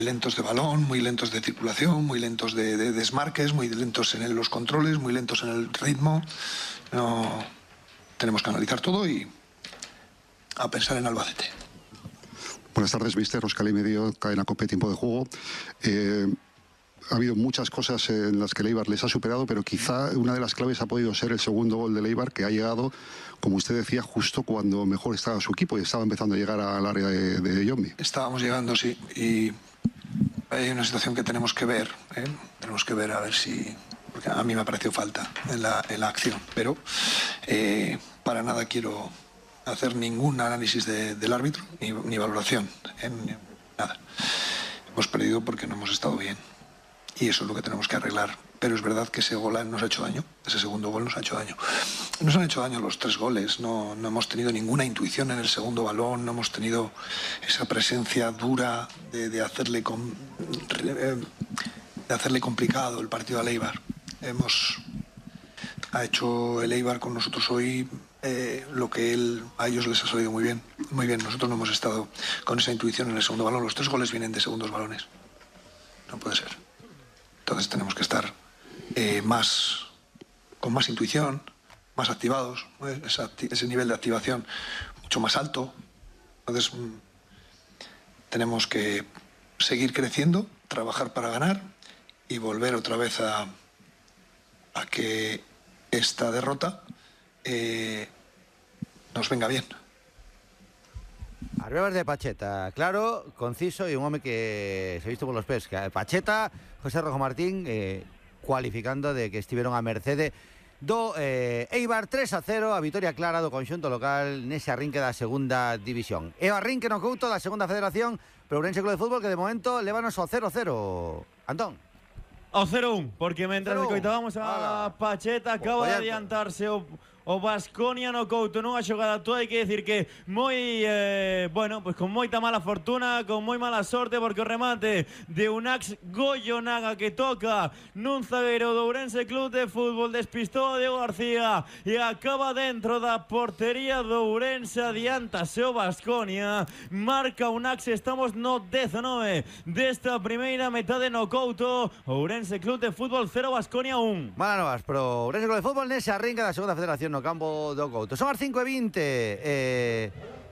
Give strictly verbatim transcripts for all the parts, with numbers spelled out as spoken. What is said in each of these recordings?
lentos de balón, muy lentos de circulación, muy lentos de, de desmarques, muy lentos en el, los controles, muy lentos en el ritmo. No, tenemos que analizar todo y a pensar en Albacete. Buenas tardes, mister. Óscar y Medio, Cadena COPE, Tiempo de Juego. Eh, ha habido muchas cosas en las que el Eibar les ha superado, pero quizá una de las claves ha podido ser el segundo gol del Eibar, que ha llegado, como usted decía, justo cuando mejor estaba su equipo y estaba empezando a llegar al área de, de Yombi. Estábamos llegando, sí, y hay una situación que tenemos que ver, ¿eh? Tenemos que ver a ver si... Porque a mí me ha parecido falta en la, en la acción, pero eh, para nada quiero hacer ningún análisis de, del árbitro, ni, ni valoración, ¿eh? Ni, nada. Hemos perdido porque no hemos estado bien, y eso es lo que tenemos que arreglar. Pero es verdad que ese gol nos ha hecho daño, ese segundo gol nos ha hecho daño. Nos han hecho daño los tres goles, no, no hemos tenido ninguna intuición en el segundo balón, no hemos tenido esa presencia dura de, de, hacerle, com, de hacerle complicado el partido al Eibar. Hemos, ha hecho el Eibar con nosotros hoy eh, lo que él, a ellos les ha salido muy bien. Muy bien, nosotros no hemos estado con esa intuición en el segundo balón. Los tres goles vienen de segundos balones. No puede ser. Entonces tenemos que estar eh, más, con más intuición, más activados, ¿eh? ese, ese nivel de activación mucho más alto. Entonces mmm, tenemos que seguir creciendo, trabajar para ganar y volver otra vez a, a que esta derrota eh, nos venga bien. Arribas de Pacheta, claro, conciso y un hombre que se ha visto por los pés. Pacheta, José Rojo Martín, eh, cualificando de que estuvieron a mercede do eh, Eibar tres a cero, a vitoria clara do conxunto local nese arrinque da segunda división. E o arrinque no couto da segunda federación, pero Ourense Club de Fútbol que de momento levanos ao cero cero. Antón. Ao cero un, porque mentras escoitábamos a Pacheta acaba de adiantarse o o Baskonia no couto nunha xogada toda. Hai que decir que moi, eh, bueno, pues con moita mala fortuna, con moi mala sorte, porque o remate de Unax Goyonaga que toca nun zagueiro do Ourense Club de Fútbol despistou a Diego García e acaba dentro da portería do Ourense. Adiántase o Baskonia, marca Unax, estamos no dezanove desta primeira metade no couto. Ourense Club de Fútbol cero, Baskonia un. Mala novas pro Ourense Club de Fútbol nese arrinque da segunda federación no campo do Couto. Son as cinco e vinte. Eh,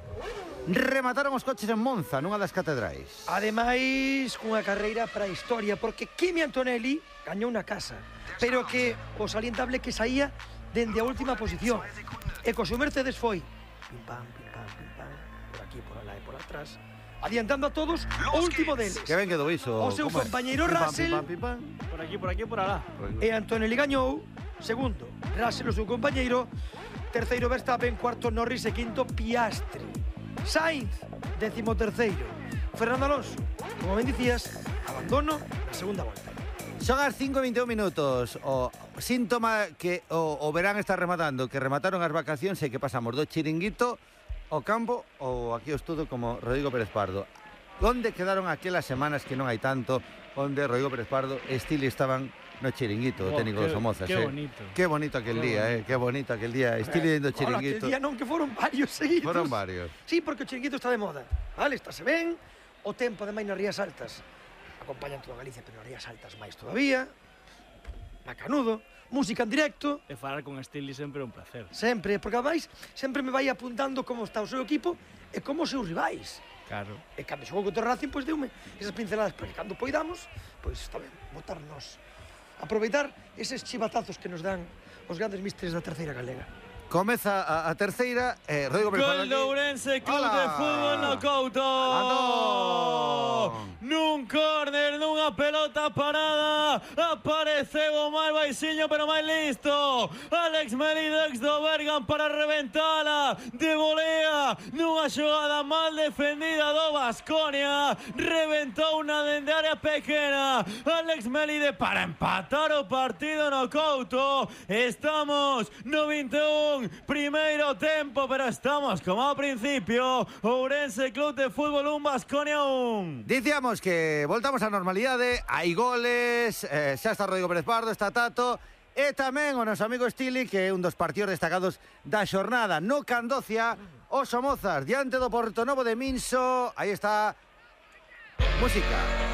remataron os coches en Monza, nunha das catedrais. Ademais, cunha carreira para a historia, porque Kimi Antonelli gañou na casa, pero que o salientable que saía dende a última posición. E co seu Mercedes foi pim pam, pim pam, pim pam, por aquí, por alá e por atrás, adiantando a todos o último deles. Que ben quedou iso. O seu compañeiro Russell, Pim pam, pim pam. Por aquí, por aquí, por alá. E Antonelli gañou. Segundo, Russell o seu compañeiro. Terceiro, Verstappen. Cuarto, Norris. E quinto, Piastri. Sainz, décimo terceiro. Fernando Alonso, como ben dicías, abandono na segunda volta. Son as cinco e vinte e un minutos. O síntoma que o, o verán está rematando, que remataron as vacacións e que pasamos do chiringuito ao campo ou aquí o estudo como Rodrigo Pérez Pardo. Onde quedaron aquelas semanas que non hai tanto, onde Rodrigo Pérez Pardo e Stili estaban no chiringuito, oh, o técnico de Somozas. Qué eh. bonito. Qué bonito aquel qué día, bonito. eh. Qué bonito aquel día. Stili dentro do chiringuito. Aquel día non, que foron varios seguidos. Foron varios. Sí, porque o chiringuito está de moda. Vale, estáse ben. O tempo, ademais, nas Rías Altas acompañan toda Galicia, pero nas Rías Altas máis todavía. Macanudo. Música en directo. E falar con Stili sempre é un placer. Sempre, porque ademais sempre me vai apuntando como está o seu equipo e como os seus rivais. Claro. E cando xogou contra o Racing, pois deume esas pinceladas, porque cando poidamos, pois está ben, botarnos, aproveitar eses chivatazos que nos dan os grandes mistres da terceira galega. Comeza a, a terceira, eh, Rodrigo Pérez Pardo. Gol do Ourense Club de Fútbol no couto. Andón. Nun córner, nunha pelota parada, apareceu o máis baixinho pero máis listo Alex Melidex do Bergan para reventala de volea nunha xogada mal defendida do Baskonia. Reventou unha dende área pequena Alex Melide para empatar o partido no couto. Estamos no vinte e un, primeiro tempo, pero estamos como ao principio. Ourense Club de Fútbol un, Baskonia un. Dicíamos que voltamos á normalidade, hai goles, eh, xa está Rodrigo Pérez Pardo, está Tato, e tamén o noso amigo Stili, que é un dos partidos destacados da xornada. No Candocia, o Somozas, diante do Portonovo de Minso, aí está música.